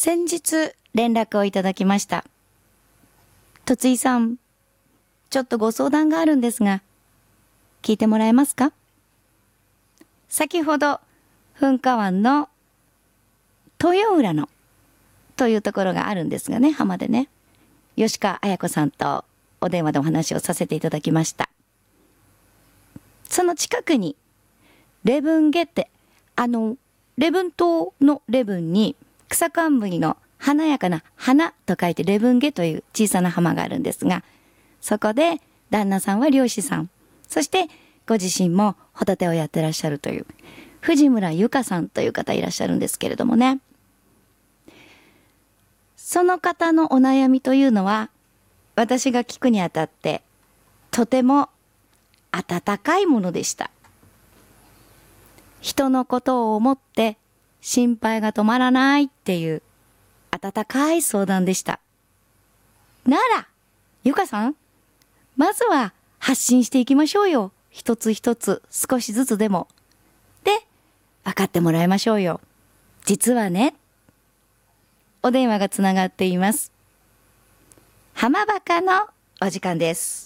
先日連絡をいただきました。とついさん、ちょっとご相談があるんですが、聞いてもらえますか？先ほど、噴火湾の豊浦のというところがあるんですがね、浜でね、吉川綾子さんとお電話でお話をさせていただきました。その近くに、礼文下って、礼文島の礼文に草冠の華やかな花と書いて礼文下という小さな浜があるんですが、そこで旦那さんは漁師さん、そしてご自身もホタテをやってらっしゃるという藤村由香さんという方いらっしゃるんですけれどもね、その方のお悩みというのは、私が聞くにあたってとても温かいものでした。人のことを思って心配が止まらないっていう温かい相談でした。なら、ゆかさん、まずは発信していきましょうよ。一つ一つ少しずつでも。で、分かってもらいましょうよ。実はね、お電話がつながっています。浜バカのお時間です。